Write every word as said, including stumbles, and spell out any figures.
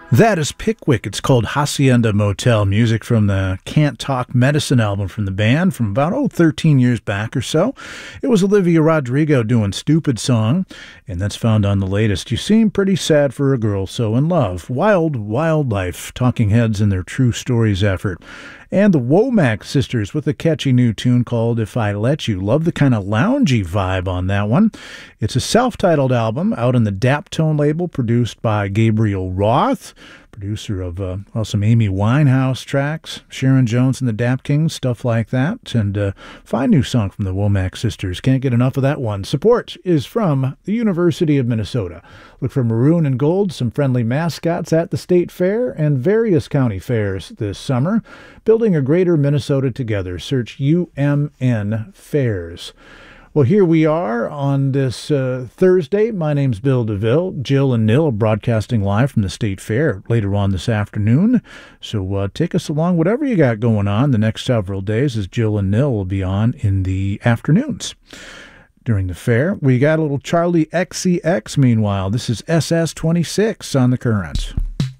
That is Pickwick. It's called Hacienda Motel, music from the Can't Talk Medicine album from the band from about, oh, thirteen years back or so. It was Olivia Rodrigo doing Stupid Song, and that's found on the latest You Seem Pretty Sad for a Girl So in Love. Wild, Wild Life, Talking Heads in their True Stories effort. And the Womack Sisters with a catchy new tune called If I Let You. Love the kind of loungy vibe on that one. It's a self-titled album out on the Daptone label, produced by Gabriel Roth, producer of uh, well, some Amy Winehouse tracks, Sharon Jones and the Dap Kings, stuff like that. And uh, fine new song from the Womack Sisters. Can't get enough of that one. Support is from the University of Minnesota. Look for maroon and gold, some friendly mascots at the state fair and various county fairs this summer. Building a greater Minnesota together. Search U M N Fairs. Well, here we are on this uh, Thursday. My name's Bill DeVille. Jill and Nil are broadcasting live from the State Fair later on this afternoon. So uh, take us along, whatever you got going on the next several days, as Jill and Nil will be on in the afternoons. During the fair, we got a little Charlie X C X meanwhile. This is S S twenty-six on the Current.